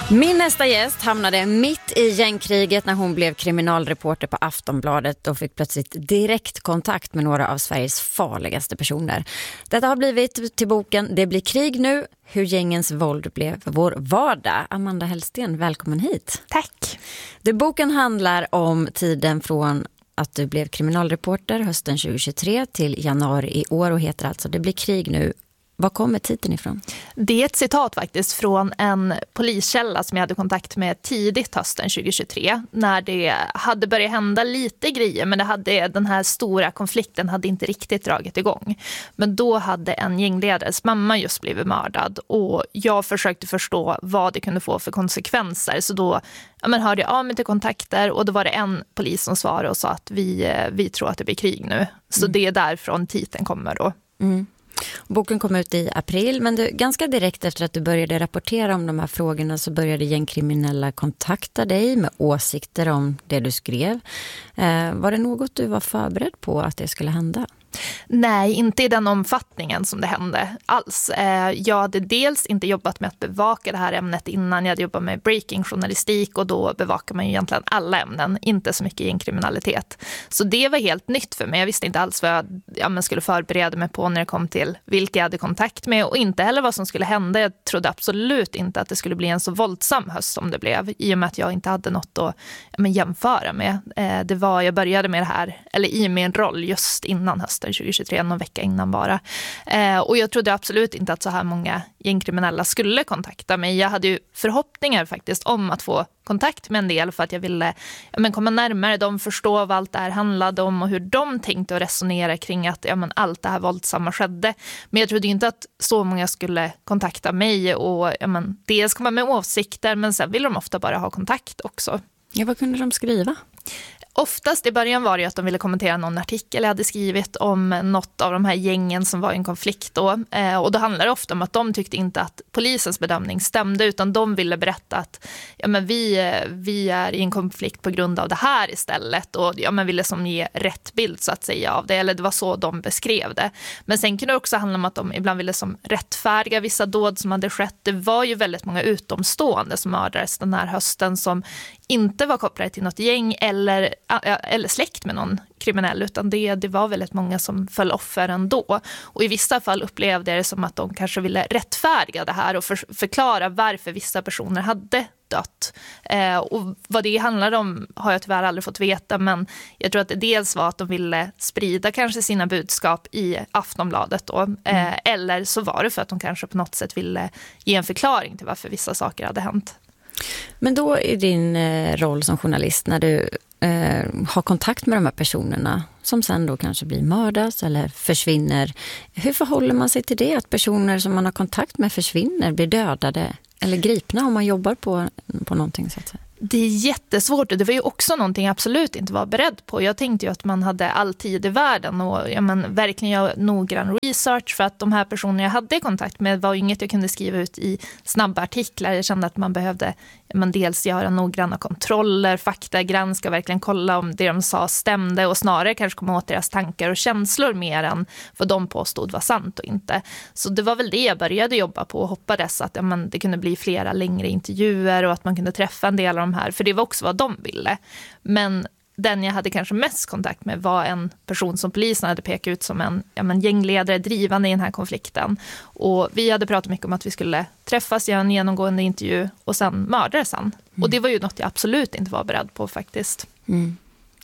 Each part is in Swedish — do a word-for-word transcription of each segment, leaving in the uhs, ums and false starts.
Min nästa gäst hamnade mitt i gängkriget när hon blev kriminalreporter på Aftonbladet och fick plötsligt direktkontakt med några av Sveriges farligaste personer. Detta har blivit till boken Det blir krig nu, hur gängens våld blev vår vardag. Amanda Hellsten, välkommen hit. Tack. Det boken handlar om tiden från att du blev kriminalreporter hösten tjugohundratjugotre till januari i år och heter alltså Det blir krig nu. Var kommer titeln ifrån? Det är ett citat faktiskt från en poliskälla som jag hade kontakt med tidigt hösten tjugohundratjugotre. När det hade börjat hända lite grejer, men det hade, den här stora konflikten hade inte riktigt dragit igång. Men då hade en gängledares mamma just blivit mördad och jag försökte förstå vad det kunde få för konsekvenser. Så då ja, men hörde jag av mig till kontakter och då var det en polis som svarade och sa att vi, vi tror att det blir krig nu. Så mm. det är därifrån titeln kommer då. Mm. Boken kom ut i april, men du, ganska direkt efter att du började rapportera om de här frågorna så började gängkriminella kontakta dig med åsikter om det du skrev. Eh, var det något du var förberedd på att det skulle hända? Nej, inte i den omfattningen som det hände alls. Jag hade dels inte jobbat med att bevaka det här ämnet innan. Jag hade jobbat med breaking-journalistik och då bevakar man ju egentligen alla ämnen, inte så mycket gängkriminalitet. Så det var helt nytt för mig. Jag visste inte alls vad jag ja, men skulle förbereda mig på när det kom till vilka jag hade kontakt med och inte heller vad som skulle hända. Jag trodde absolut inte att det skulle bli en så våldsam höst som det blev i och med att jag inte hade något att ja, men jämföra med. Det var, jag började med det här, eller i min roll just innan hösten tjugohundratjugotre, någon vecka innan bara. Eh, och jag trodde absolut inte att så här många gängkriminella skulle kontakta mig. Jag hade ju förhoppningar faktiskt om att få kontakt med en del för att jag ville ja, men komma närmare dem, förstå vad allt det här handlade om och hur de tänkte och resonera kring att ja, men allt det här våldsamma skedde. Men jag trodde inte att så många skulle kontakta mig och ja, men dels komma med åsikter men sen ville de ofta bara ha kontakt också. Ja, vad kunde de skriva? Oftast i början var det att de ville kommentera någon artikel jag hade skrivit om något av de här gängen som var i en konflikt då. Eh, och då handlar det ofta om att de tyckte inte att polisens bedömning stämde utan de ville berätta att ja, men vi, vi är i en konflikt på grund av det här istället och ja, men ville som ge rätt bild så att säga av det, eller det var så de beskrev det. Men sen kunde det också handla om att de ibland ville som rättfärdiga vissa dåd som hade skett. Det var ju väldigt många utomstående som mördades den här hösten som inte var kopplade till något gäng eller, eller släkt med någon kriminell utan det, det var väldigt många som föll offer ändå. Och i vissa fall upplevde jag det som att de kanske ville rättfärdiga det här och för, förklara varför vissa personer hade dött. Eh, och vad det handlade om har jag tyvärr aldrig fått veta men jag tror att det dels var att de ville sprida kanske sina budskap i Aftonbladet då. Eh, mm. Eller så var det för att de kanske på något sätt ville ge en förklaring till varför vissa saker hade hänt. Men då i din eh, roll som journalist när du eh, har kontakt med de här personerna som sen då kanske blir mördas eller försvinner. Hur förhåller man sig till det att personer som man har kontakt med försvinner, blir dödade eller gripna om man jobbar på, på någonting så att säga? Det är jättesvårt och det var ju också någonting jag absolut inte var beredd på. Jag tänkte ju att man hade all tid i världen och ja, men, verkligen göra noggrann research för att de här personerna jag hade kontakt med var inget jag kunde skriva ut i snabba artiklar. Jag kände att man behövde ja, men, dels göra noggranna kontroller, fakta, granska, verkligen kolla om det de sa stämde och snarare kanske komma åt deras tankar och känslor mer än vad de påstod var sant och inte. Så det var väl det jag började jobba på och hoppades att ja, men, det kunde bli flera längre intervjuer och att man kunde träffa en del av här, för det var också vad de ville. Men den jag hade kanske mest kontakt med var en person som polisen hade pekat ut som en ja, men gängledare drivande i den här konflikten. Och vi hade pratat mycket om att vi skulle träffas, göra en genomgående intervju och sen mördades han. Mm. Och det var ju något jag absolut inte var beredd på faktiskt. Mm.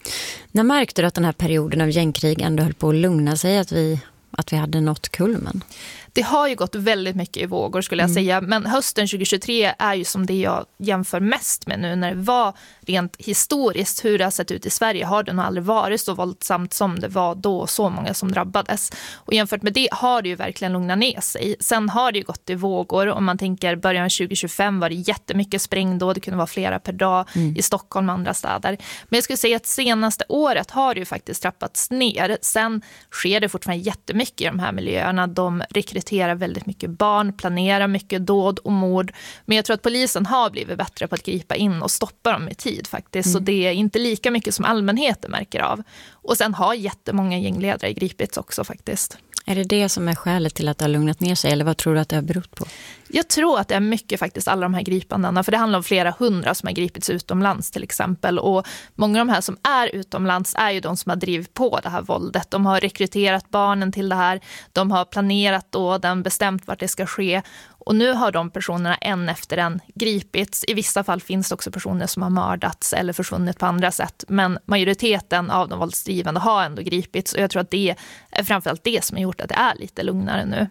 När märkte du att den här perioden av gängkrig ändå höll på att lugna sig, att vi, att vi hade nått kulmen? Det har ju gått väldigt mycket i vågor skulle jag mm. säga. Men hösten tjugohundratjugotre är ju som det jag jämför mest med nu. När det var rent historiskt hur det har sett ut i Sverige har det nog aldrig varit så våldsamt som det var då. Så många som drabbades. Och jämfört med det har det ju verkligen lugnat ner sig. Sen har det ju gått i vågor. Om man tänker början tjugohundratjugofem var det jättemycket sprängdåd. Det kunde vara flera per dag mm. i Stockholm och andra städer. Men jag skulle säga att senaste året har det ju faktiskt trappats ner. Sen sker det fortfarande jättemycket i de här miljöerna. De rekryterar väldigt mycket barn, planerar mycket dåd och mord. Men jag tror att polisen har blivit bättre på att gripa in och stoppa dem i tid faktiskt. Mm. Så det är inte lika mycket som allmänheten märker av. Och sen har jättemånga gängledare gripits också faktiskt. Är det det som är skälet till att det har lugnat ner sig, eller vad tror du att det har berott på? Jag tror att det är mycket faktiskt alla de här gripandena, för det handlar om flera hundra som har gripits utomlands till exempel, och många av de här som är utomlands är ju de som har drivit på det här våldet. De har rekryterat barnen till det här, de har planerat då, den bestämt vart det ska ske, och nu har de personerna en efter en gripits. I vissa fall finns det också personer som har mördats eller försvunnit på andra sätt, men majoriteten av de våldsdrivande har ändå gripits, och jag tror att det är framförallt det som har gjort att det är lite lugnare nu.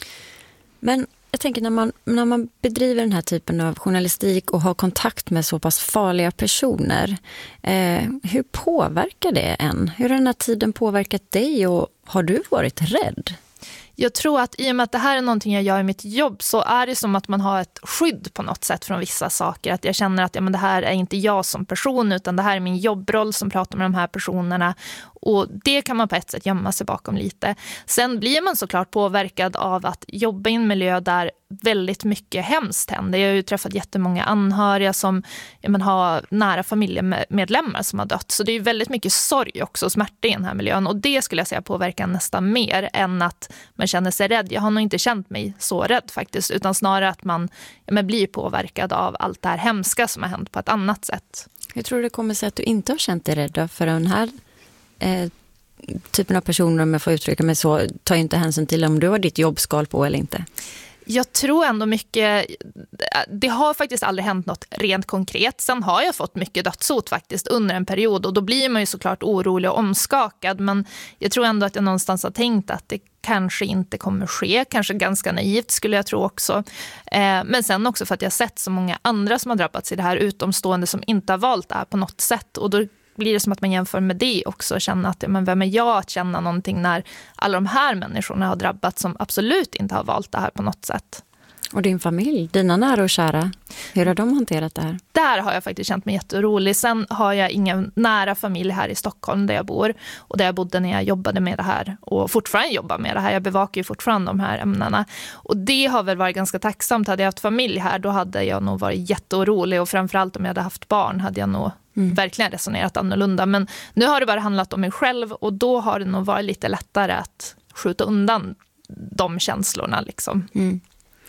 Men jag tänker när man, när man bedriver den här typen av journalistik och har kontakt med så pass farliga personer, eh, hur påverkar det en? Hur har den här tiden påverkat dig, och har du varit rädd? Jag tror att i och med att det här är någonting jag gör i mitt jobb, så är det som att man har ett skydd på något sätt från vissa saker. Att jag känner att ja, men det här är inte jag som person, utan det här är min jobbroll som pratar med de här personerna. Och det kan man på ett sätt gömma sig bakom lite. Sen blir man såklart påverkad av att jobba i en miljö där väldigt mycket hemskt händer. Jag har ju träffat jättemånga anhöriga som ja, men har nära familjemedlemmar som har dött. Så det är väldigt mycket sorg också och smärta i den här miljön. Och det skulle jag säga påverkar nästan mer än att man känner sig rädd. Jag har nog inte känt mig så rädd faktiskt, utan snarare att man ja, men blir påverkad av allt det här hemska som har hänt på ett annat sätt. Jag tror det kommer sig att du inte har känt dig rädd för den här eh, typen av personer, om jag får uttrycka mig så, tar inte hänsyn till om du har ditt jobbskal på eller inte. Jag tror ändå mycket, det har faktiskt aldrig hänt något rent konkret. Sen har jag fått mycket dödshot faktiskt under en period, och då blir man ju såklart orolig och omskakad, men jag tror ändå att jag någonstans har tänkt att det kanske inte kommer ske, kanske ganska naivt skulle jag tro också. Eh, men sen också för att jag sett så många andra som har drabbats i det här, utomstående som inte har valt det här på något sätt, och då blir det som att man jämför med det också och känner att men vem är jag att känna någonting när alla de här människorna har drabbats som absolut inte har valt det här på något sätt. Och din familj, dina nära och kära, hur har de hanterat det här? Där har jag faktiskt känt mig jätteorolig. Sen har jag ingen nära familj här i Stockholm där jag bor, och där jag bodde när jag jobbade med det här och fortfarande jobbar med det här. Jag bevakar ju fortfarande de här ämnena, och det har väl varit ganska tacksamt. Hade jag haft familj här, då hade jag nog varit jätteorolig, och framförallt om jag hade haft barn hade jag nog Mm. verkligen resonerat annorlunda. Men nu har det bara handlat om mig själv, och då har det nog varit lite lättare att skjuta undan de känslorna liksom. Mm.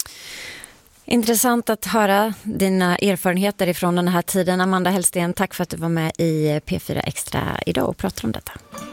Intressant att höra dina erfarenheter ifrån den här tiden. Amanda Hellsten, tack för att du var med i P fyra Extra idag och pratade om detta.